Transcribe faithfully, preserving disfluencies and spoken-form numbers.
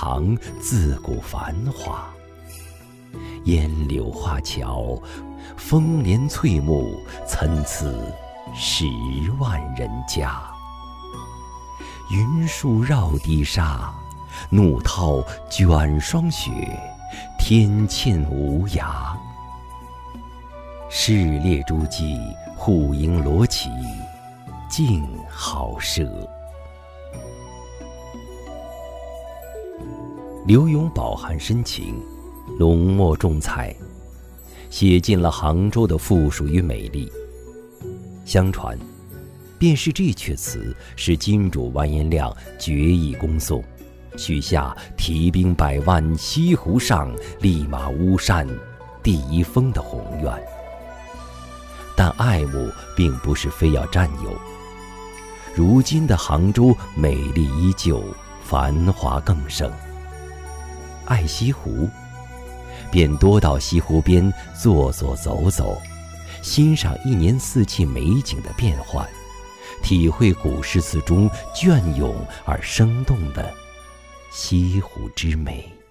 塘自古繁华。烟柳画桥，风帘翠幕，参差十万人家。云树绕堤沙，怒涛卷霜雪，天堑无涯。市列诸暨，户盈罗绮，静好奢。柳永饱含深情，浓墨重彩，写尽了杭州的富庶与美丽。相传，便是这阙词使金主完颜亮决意攻宋，许下提兵百万西湖上，立马巫山第一峰的宏愿。但爱慕并不是非要占有。如今的杭州美丽依旧，繁华更盛。爱西湖，便多到西湖边坐坐走走，欣赏一年四季美景的变幻，体会古诗词中隽永而生动的西湖之美。